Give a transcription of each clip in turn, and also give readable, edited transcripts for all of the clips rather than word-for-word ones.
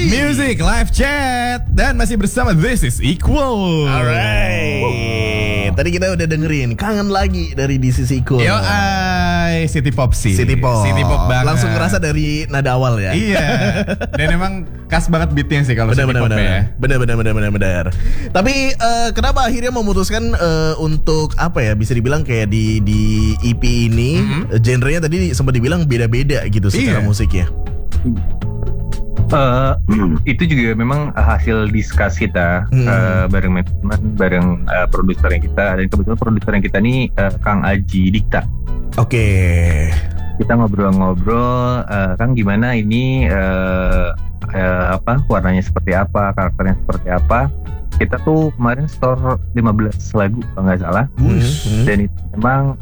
Music Live Chat. Dan masih bersama This is Equal. Alright. Tadi kita udah dengerin Kangen Lagi dari This is Equal. Yo, City Pop sih. City Pop banget. Langsung ngerasa dari nada awal ya. Iya. Dan emang khas banget beatnya sih kalau City Pop ya. Benar. Tapi kenapa akhirnya memutuskan untuk apa ya, bisa dibilang kayak di EP ini genrenya tadi sempat dibilang beda-beda gitu secara musiknya. Itu juga memang hasil discuss kita bareng manajemen, bareng produser yang kita, dan kebetulan produser yang kita nih Kang Aji Dikta. Oke. Kita ngobrol-ngobrol, Kang gimana ini warnanya seperti apa, karakternya seperti apa. Kita tuh kemarin store 15 lagu kalau nggak salah. Dan itu memang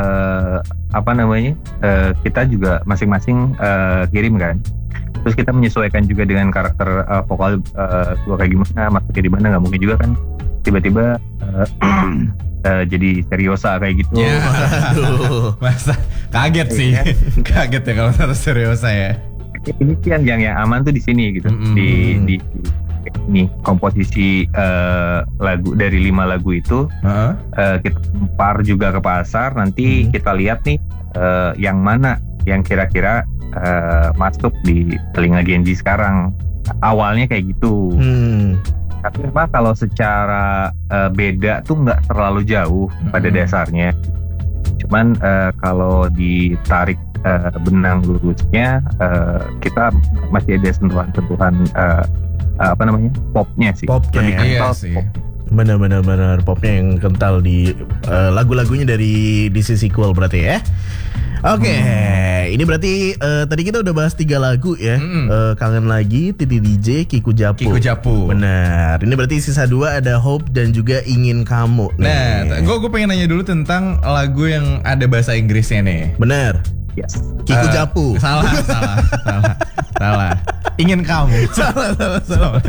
kita juga masing-masing kirim kan. Terus kita menyesuaikan juga dengan karakter vokal gue kayak gimana, masuknya di mana, nggak mungkin juga kan tiba-tiba jadi seriosa kayak gitu. Ya, aduh, masa kaget sih, kaget ya kalau taruh seriosa ya. Ini sih yang aman tuh di sini gitu, di ini komposisi lagu dari 5 lagu itu kita lempar juga ke pasar, nanti kita lihat nih yang mana yang kira-kira masuk di telinga Gen Z sekarang. Awalnya kayak gitu. Tapi memang kalau secara beda tuh nggak terlalu jauh pada dasarnya. Cuman kalau ditarik benang lurusnya, kita masih ada sentuhan-sentuhan popnya sih. Popnya iya sih. Benar popnya yang kental di lagu-lagunya dari This is Equal berarti ya. Oke, ini berarti tadi kita udah bahas 3 lagu ya. Kangen Lagi, Titi DJ, Kiku Japu. Benar. Ini berarti sisa 2 ada Hope dan juga Ingin Kamu. Nah, gue pengen nanya dulu tentang lagu yang ada bahasa Inggrisnya nih. Benar. Yes. Kiku Japu. Salah. Ingin Kamu. Salah.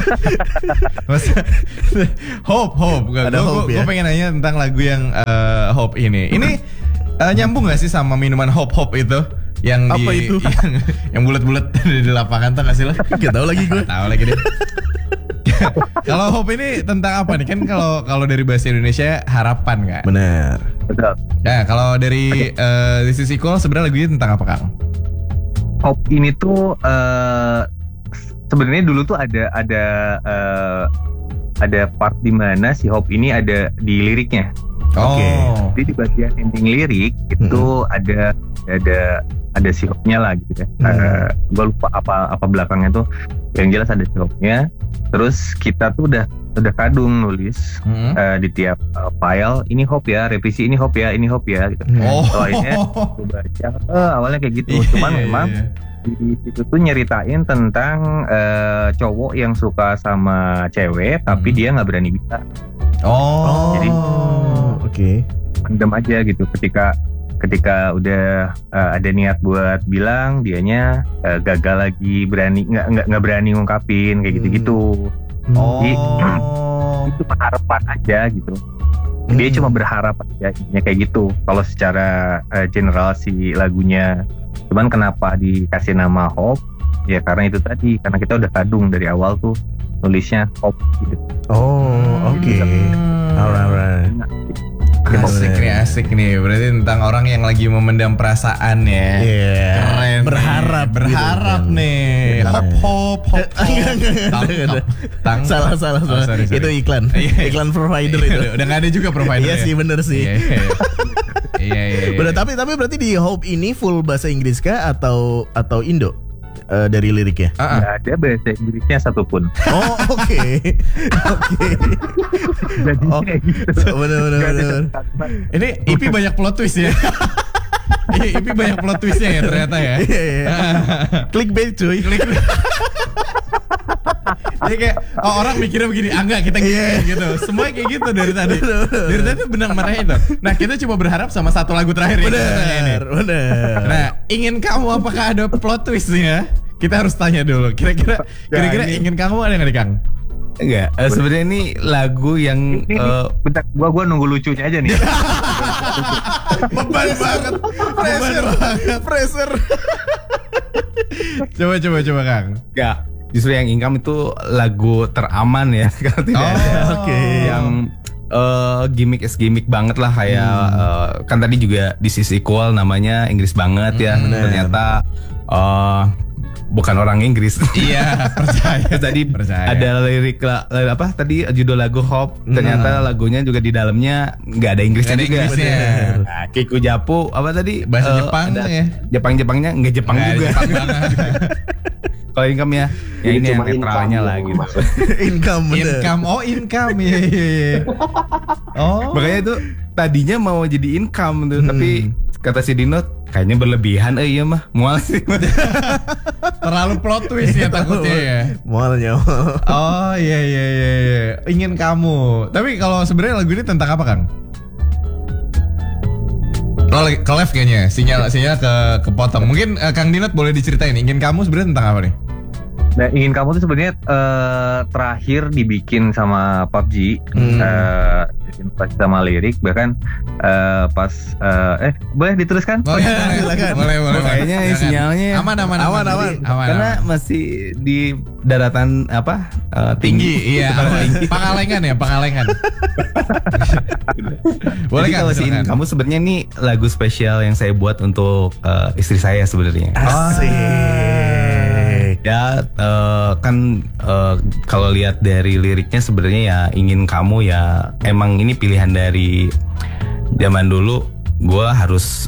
Hope. Ada Hope ya. Gue pengen nanya tentang lagu yang Hope ini. Ini nyambung gak sih sama minuman Hop itu? Yang apa itu? Yang bulat-bulat di lapangan, tau gak sih lo? Gak tau lagi gue. Tahu lagi deh. Kalau Hope ini tentang apa nih? Kan kalau dari bahasa Indonesia harapan gak? Benar. Betul. Nah, kalau dari This is Equal sebenarnya lagunya tentang apa, Kang? Hope ini tuh sebenarnya dulu tuh ada part di mana si Hope ini ada di liriknya. Oke. Jadi di bagian ending lirik itu ada si Hope-nya lah gitu ya. Gue lupa apa belakangnya tuh. Yang jelas ada si Hope-nya. Terus kita tuh udah kadung nulis di tiap file, ini Hope ya, revisi ini Hope ya, ini Hope ya gitu. Soalnya gue baca awalnya kayak gitu. Cuman memang di situ tuh nyeritain tentang cowok yang suka sama cewek tapi dia nggak berani bisa. Jadi oke. Pendem aja gitu. Ketika udah ada niat buat bilang, dianya gagal lagi, nggak berani ngungkapin kayak gitu-gitu. Jadi itu harapan aja gitu. Dia cuma berharap aja kayak gitu. Kalau secara general si lagunya. Cuman kenapa dikasih nama Hope? Ya karena itu tadi, karena kita udah kadung dari awal tuh nulisnya Hope gitu. Oke. Alright. Asik nih. Berarti tentang orang yang lagi memendam perasaan ya. Keren. Berharap nih. Hope. Salah. Sorry. Itu iklan provider itu. Udah gak ada juga provider. Iya sih, bener sih. Iya. Bener, tapi berarti di Hope ini full bahasa Inggris kah atau Indo? Dari liriknya? Nggak ada bahasa Inggrisnya satupun. Oke. Jadi gitu. Bener. Ini EP banyak plot twist ya. EP banyak plot twistnya ya ternyata ya. Clickbait cuy. Jadi kayak orang mikirnya begini, enggak kita gitu. Semuanya kayak gitu dari tadi. Dari tadi benang merahnya itu. Nah, kita coba berharap sama satu lagu terakhir ini. Bener. Nah, Ingin Kamu apakah ada plot twistnya? Kita harus tanya dulu. Kira-kira Ingin Kamu ada nggak nih, Kang? Enggak, sebenarnya ini lagu yang bentar, gua nunggu lucunya aja nih. Beban banget. Pressure. Pressure. Coba Kang. enggak. justru yang Income itu lagu teraman ya kalau tidak ada yang gimmick banget lah kayak kan tadi juga This Is Equal namanya Inggris banget ya. Ternyata bukan orang Inggris. Iya, percaya. Ada lirik apa tadi judul lagu Hope. Ternyata lagunya juga di dalamnya nggak ada Inggrisnya juga. Nah, Kiku Japu apa tadi bahasa Jepang ya. Jepangnya nggak Jepang juga. Kalau Income ya ini yang netralnya lah gitu. Income. Income ya. Oh. Makanya itu tadinya mau jadi Income tuh, tapi kata si Dinot kayaknya berlebihan iya mah mual sih. Terlalu plot twist ya takutnya ya. Mualnya. Oh iya. Ingin kamu. Tapi kalau sebenarnya lagu ini tentang apa, Kang? Lo ke live kayaknya, sinyal kepotong. Mungkin Kang Dinot boleh diceritain Ingin Kamu sebenarnya tentang apa nih? Nah, Ingin Kamu tuh sebenarnya terakhir dibikin sama PUBG, pas sama lirik, bahkan pas boleh diteruskan? Oh iya, boleh. Kayaknya sinyalnya aman. Karena masih di daratan apa tinggi. Iya. Pangalengan. Boleh kan? Kalau Ingin Kamu sebenarnya ini lagu spesial yang saya buat untuk istri saya sebenarnya. Asik. Ya kan kalau lihat dari liriknya sebenarnya ya Ingin Kamu ya emang ini pilihan dari zaman dulu. Gue harus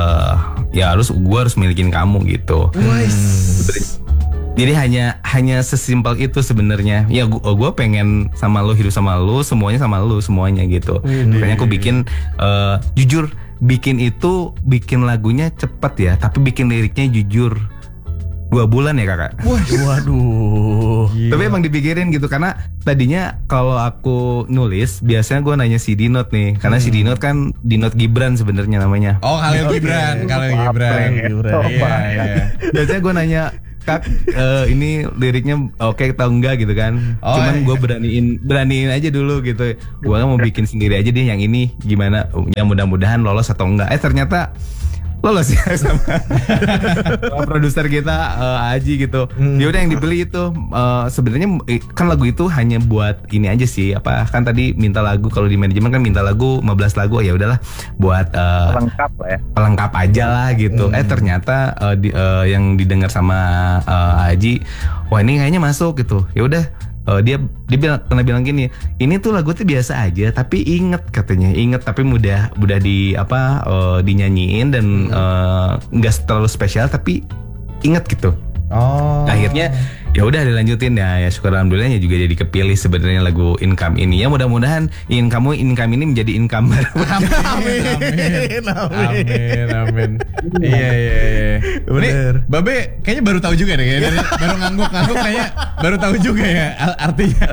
milikin kamu gitu. Jadi hanya sesimpel itu sebenarnya. Ya gue pengen sama lu, hidup sama lu, semuanya gitu. Makanya aku bikin jujur bikin lagunya cepet ya, tapi bikin liriknya jujur 2 bulan ya kakak. Waduh. Tapi emang dipikirin gitu karena tadinya kalau aku nulis biasanya gue nanya si Dinot nih, karena si Dinot kan Dinot Gibran sebenarnya namanya. Oh Khalil Gibran. Iya. Biasanya gue nanya Kak, ini liriknya oke atau enggak gitu kan. Cuman gue beraniin aja dulu gitu. Gue mau bikin sendiri aja deh yang ini gimana. Ya mudah-mudahan lolos atau enggak. Ternyata lolos ya sama produser kita Aji gitu. Ya udah yang dibeli itu sebenarnya kan lagu itu hanya buat ini aja sih, apa kan tadi minta lagu, kalau di manajemen kan minta lagu 15 lagu, ya udahlah buat pelengkap lah ya. Pelengkap aja lah gitu. Ternyata yang didengar sama Aji, wah ini kayaknya masuk gitu. Ya udah dia pernah bilang gini, ini tuh lagu tuh biasa aja tapi inget tapi mudah dinyanyiin dan nggak terlalu spesial tapi inget gitu. Akhirnya ya udah dilanjutin ya syukur alhamdulillahnya juga jadi kepilih sebenarnya lagu Income ini. Ya mudah-mudahan Income ini menjadi income. Amin. Iya. Bener. Babe kayaknya baru tahu juga deh, baru ngangguk kayaknya baru tahu juga ya artinya.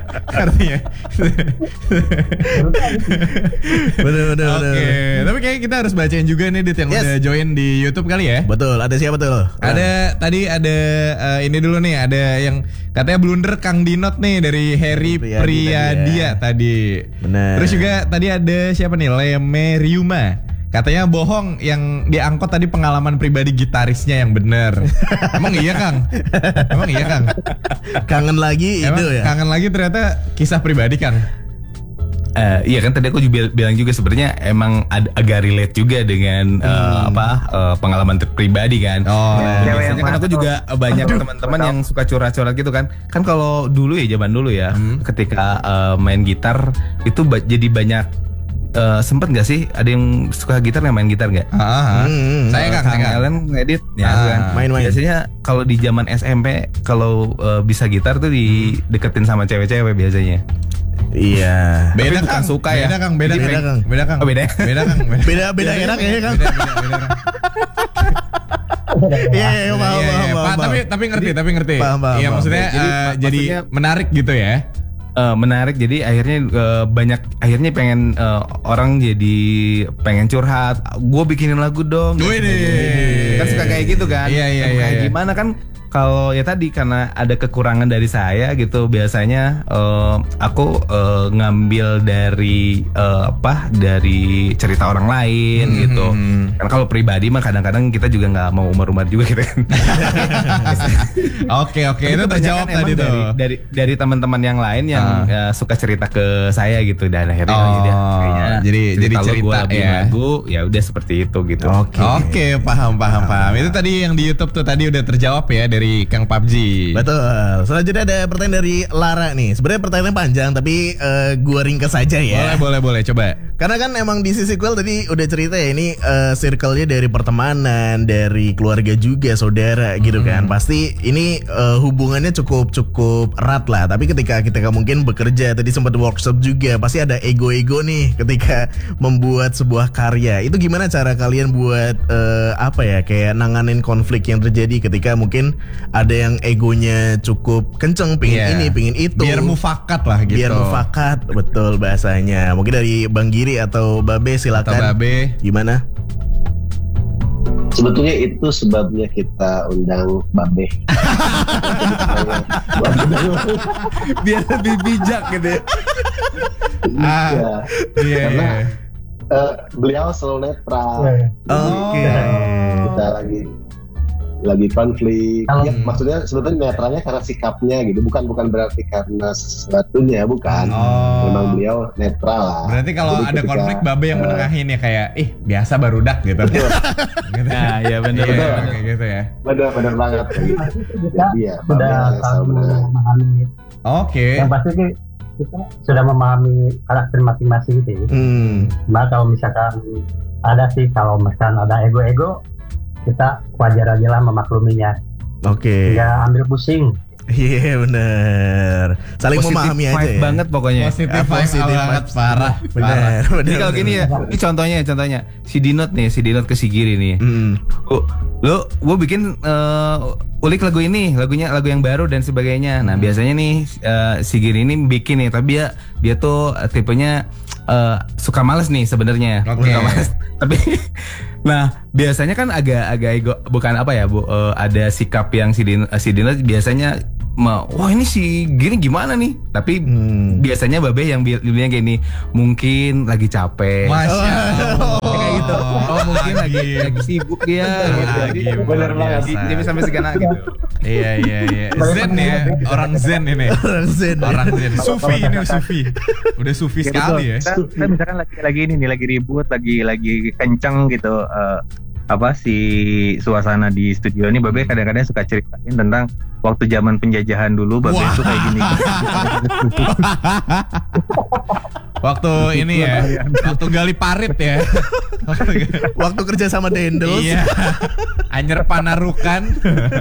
Bener. Oke. Tapi kayaknya kita harus bacain juga nih Dit yang udah join di YouTube kali ya. Betul. Ada siapa tuh? Tadi ada ini dulu nih, ada yang katanya blunder Kang Dinot nih dari Harry Priyadia tadi. Bener. Terus juga tadi ada siapa nih, Leme Ryuma. Katanya bohong yang diangkut tadi pengalaman pribadi gitarisnya yang bener. Emang iya Kang? Kangen lagi itu ya? Kangen lagi ternyata kisah pribadi Kang. Iya kan tadi aku juga bilang juga sebenarnya emang agak relate juga dengan pengalaman pribadi kan. Biasanya kan aku juga banyak teman-teman yang suka curhat-curhat gitu kan. Kan kalau dulu ya zaman dulu ya, ketika main gitar itu jadi banyak sempet nggak sih ada yang suka gitar yang main gitar nggak? Saya Kang Ellen ngedit ya kan. Main-main. Biasanya kalau di zaman SMP kalau bisa gitar tuh dideketin sama cewek-cewek biasanya. Iya. Beda Kang, suka ya. Beda Kang. Oh beda. Beda Kang. Beda enak ya Kang. Iya, paham. Tapi ngerti. Iya maksudnya jadi menarik gitu ya. Menarik, jadi akhirnya pengen orang jadi pengen curhat. Gue bikinin lagu dong. Kan suka kayak gitu kan. Iya. Gimana kan kalau ya tadi karena ada kekurangan dari saya gitu, biasanya aku ngambil dari dari cerita orang lain gitu. Karena kalau pribadi mah kadang-kadang kita juga nggak mau umar-umar juga gitu kan. Oke, itu terjawab tadi tuh. Dari teman-teman yang lain yang suka cerita ke saya gitu, dan akhirnya jadi cerita ya. Lagu ya udah seperti itu gitu. Oke, paham. Itu tadi yang di YouTube tuh tadi udah terjawab ya dari Kang PUBG. Betul. Selanjutnya ada pertanyaan dari Lara nih. Sebenarnya pertanyaannya panjang tapi gua ringkas saja ya. Boleh coba. Karena kan emang di sisi sequel tadi udah cerita ya, ini circle-nya dari pertemanan, dari keluarga juga, saudara gitu kan. Pasti ini hubungannya cukup erat lah. Tapi ketika mungkin bekerja, tadi sempat workshop juga, pasti ada ego-ego nih ketika membuat sebuah karya. Itu gimana cara kalian buat kayak nanganin konflik yang terjadi ketika mungkin ada yang egonya cukup kenceng, pingin ini, pingin itu. Biar mufakat lah gitu. Biar mufakat, betul bahasanya. Mungkin dari Bang Giri atau Babe silakan. Babe, gimana? Sebetulnya itu sebabnya kita undang Babe. Biar lebih bijak gitu ya. Karena beliau selalu netral. Kita lagi konflik. Ya, maksudnya sebetulnya netralnya karena sikapnya gitu, bukan berarti karena sesuatunya, bukan. Memang beliau netral lah. Berarti kalau ada konflik Babe yang menengahin ya, kayak biasa barudak gitu. Betul. Gitu. Nah, ya benar kayak gitu ya. Benar banget gitu. Jadi ya Babe yang selalu memahami. Oke. Yang pasti kita sudah memahami karakter masing-masing gitu. Nah, kalau misalkan ada ego-ego, kita wajar aja lah memakluminya. Nggak ambil pusing. Iya benar. Saling memahami aja ya. Banget pokoknya. Positif banget, parah. Benar. Jadi kalau gini ya, ini contohnya si Dinot ke si Giri nih. Gue bikin ulik lagu ini, lagu yang baru dan sebagainya. Nah biasanya nih si Giri ini bikin nih, tapi dia tuh tipenya suka males nih sebenarnya. Suka males. Tapi nah biasanya kan agak ego, bukan ada sikap yang si Dinot biasanya wah ini si Giri gimana nih, tapi biasanya Babe yang bilangnya kayak ini, mungkin lagi capek. Masya Allah. Kayak gitu. Mungkin lagi sibuk dia gitu. Bener banget. Jadi sampai segana gitu. Iya. Zen ya, orang Zen ini. Orang Zen. Sufi. Udah Sufi sekali ya. Kita misalkan lagi ribut, lagi kenceng gitu. Si suasana di studio ini, Babe kadang-kadang suka ceritain tentang waktu zaman penjajahan dulu. Babe itu kayak gini. Waktu ini ya, waktu gali parit ya. Waktu kerja sama Dendels. Iya. Anyer Panarukan.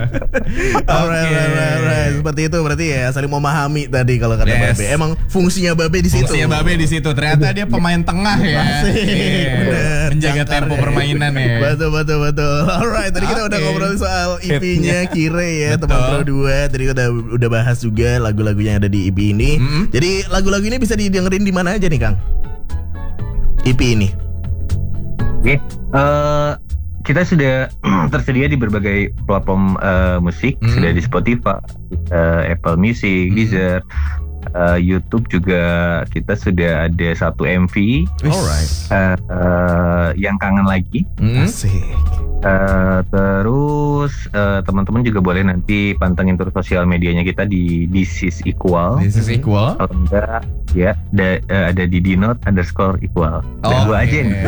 Alright. Seperti itu berarti ya, saling memahami tadi kalau kata Babe. Emang fungsinya Babe di situ. Ternyata dia pemain tengah ya. Bener. Menjaga tempo permainan ya. Betul. Alright, tadi kita udah ngobrol soal EP-nya Kire ya, teman Pro 2. Tadi udah bahas juga lagu-lagu yang ada di EP ini. Jadi lagu-lagu ini bisa didengerin di mana aja nih, Kang? EP ini. Oke. Kita sudah tersedia di berbagai platform musik, sudah di Spotify, Apple Music, Deezer, YouTube juga kita sudah ada satu MV. Alright. Yang kangen lagi. Asik. Terus teman-teman juga boleh nanti pantengin terus sosial medianya kita di This is Equal. Kalau enggak ya ada di dinot_equal. Dua aja nih.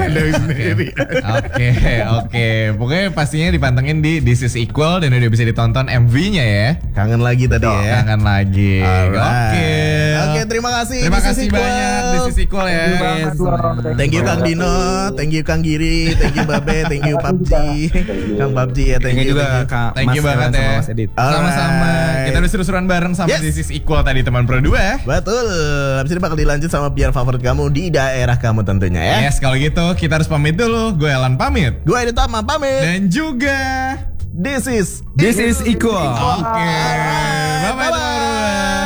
Oke. Pokoknya pastinya dipantengin di This is Equal dan udah bisa ditonton MV-nya ya. Kangen lagi tadi ya. Kangen lagi. Oke, terima kasih. Terima kasih banyak This is Equal ya. Thank you Kang Dino, thank you Kang Giri, thank you Babe, thank you PUBG. Kang PUBG ya, thank you juga Kak. Thank you banget ya. Sama-sama. Kita udah seru-seruan bareng sama This is Equal tadi teman Pro 2. Betul. Habis ini bakal dilanjut sama biar favorit kamu di daerah kamu tentunya ya. Yes, kalau gitu kita harus pamit dulu. Gue Alan pamit. Gue Edi Tama pamit. Dan juga This is Equal. Oke. Bye-bye.